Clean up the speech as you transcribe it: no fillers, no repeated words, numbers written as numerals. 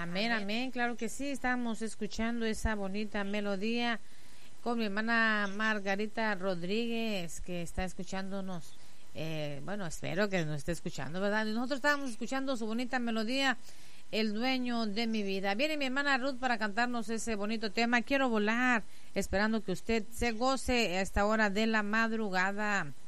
Amén, amén, claro que sí, estamos escuchando esa bonita melodía con mi hermana Margarita Rodríguez, que está escuchándonos. Bueno, espero que nos esté escuchando, ¿verdad? Y nosotros estábamos escuchando su bonita melodía, El dueño de mi vida. Viene mi hermana Ruth para cantarnos ese bonito tema, Quiero volar, esperando que usted se goce a esta hora de la madrugada.